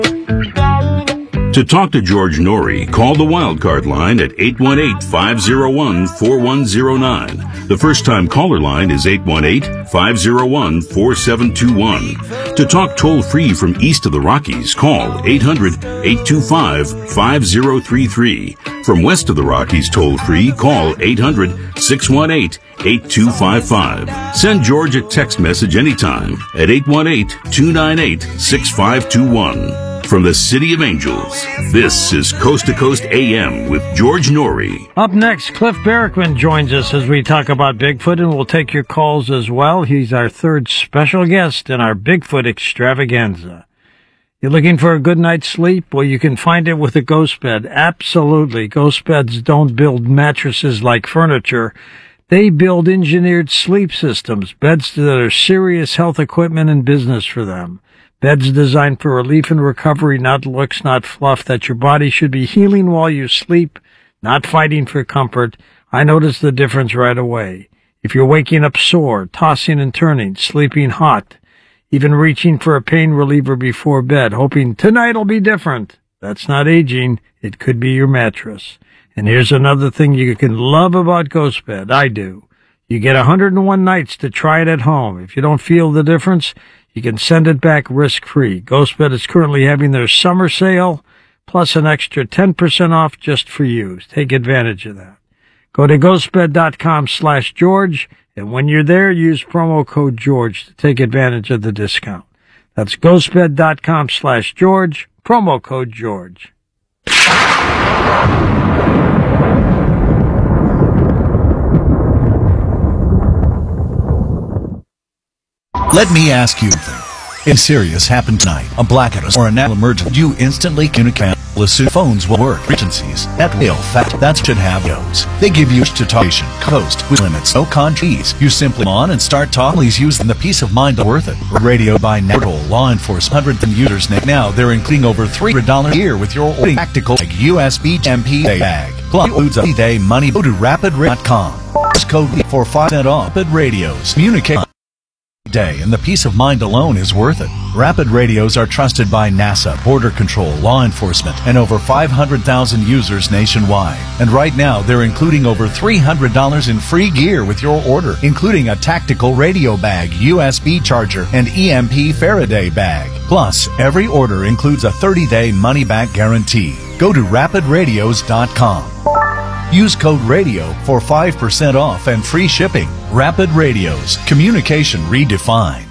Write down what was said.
To talk to George Norrie, call the Wildcard line at 818-501-4109. The first-time caller line is 818-501-4721. To talk toll-free from east of the Rockies, call 800-825-5033. From west of the Rockies toll-free, call 800-618-8255. Send George a text message anytime at 818-298-6521. From the City of Angels, this is Coast to Coast AM with George Norrie. Up next, Cliff Barackman joins us as we talk about Bigfoot, and we'll take your calls as well. He's our third special guest in our Bigfoot extravaganza. You're looking for a good night's sleep? Well, you can find it with a ghost bed. Absolutely. Ghost beds don't build mattresses like furniture. They build engineered sleep systems, beds that are serious health equipment and business for them. Beds designed for relief and recovery, not looks, not fluff, that your body should be healing while you sleep, not fighting for comfort. I notice the difference right away. If you're waking up sore, tossing and turning, sleeping hot, even reaching for a pain reliever before bed, hoping tonight'll be different, that's not aging. It could be your mattress. And here's another thing you can love about Ghost Bed. I do. You get 101 nights to try it at home. If you don't feel the difference, you can send it back risk-free. GhostBed is currently having their summer sale, plus an extra 10% off just for you. Take advantage of that. Go to ghostbed.com/George, and when you're there, use promo code George to take advantage of the discount. That's ghostbed.com/George, promo code George. Let me ask you something. If serious happened tonight, a blackout or a national emergency, you instantly communicate. Listen, phones will work. Agencies that will fact that should have those. They give you to talkation coast with limits, no countries. You simply on and start talking. Please use them. The peace of mind worth it. Radio by Network Law Enforcement. 100,000 users now. They're including over $300 a year with your ordering tactical USB MP bag. Plus, includes a day money. Go to rapidradio.com. Code for 5% off. Rapid Radios. Communicate day, and the peace of mind alone is worth it. Rapid Radios are trusted by NASA, Border Control, law enforcement, and over 500,000 users nationwide. And right now, they're including over $300 in free gear with your order, including a tactical radio bag, USB charger, and EMP Faraday bag. Plus, every order includes a 30-day money-back guarantee. Go to rapidradios.com. Use code RADIO for 5% off and free shipping. Rapid Radios. Communication redefined.